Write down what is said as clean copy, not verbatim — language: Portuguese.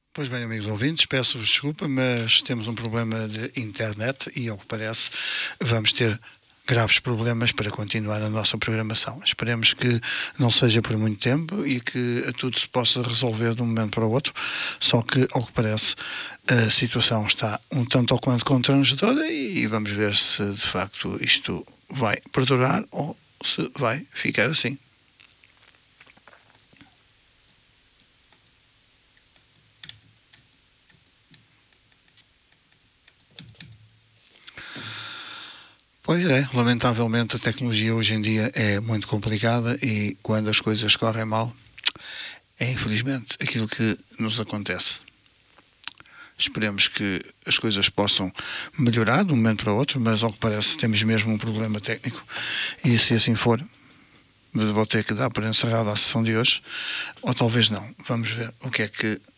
Pois bem, amigos ouvintes, peço-vos desculpa, mas temos um problema de internet e, ao que parece, vamos ter graves problemas para continuar a nossa programação. Esperemos que não seja por muito tempo e que tudo se possa resolver de um momento para o outro, só que, ao que parece, a situação está um tanto ou quanto constrangedora e vamos ver se, de facto, isto vai perdurar ou se vai ficar assim. Pois é, lamentavelmente a tecnologia hoje em dia é muito complicada e quando as coisas correm mal, é infelizmente aquilo que nos acontece. Esperemos que as coisas possam melhorar de um momento para o outro, mas ao que parece temos mesmo um problema técnico e se assim for, vou ter que dar por encerrada a sessão de hoje, ou talvez não. Vamos ver o que é que